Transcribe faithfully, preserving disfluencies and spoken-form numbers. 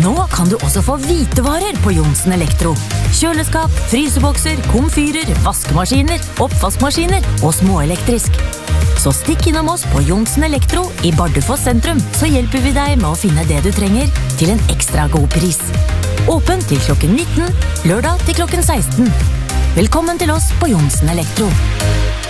Nå kan du også få hvitevarer på Johnsen Elektro. Kjøleskap, frysebokser, komfyrer, vaskemaskiner, oppvaskmaskiner og småelektrisk. Så stikk innom oss på Johnsen Elektro i Bardufoss sentrum, så hjelper vi deg med å finne det du trenger til en ekstra god pris. Åpen til klokken nitten, lørdag til klokken seksten. Velkommen til oss på Johnsen Elektro.